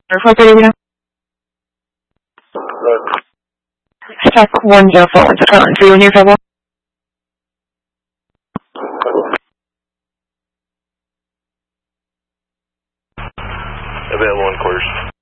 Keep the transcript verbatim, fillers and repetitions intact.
Report that, you know? Check one zero four one, so Carlin, for you and your trouble. Available in quarters.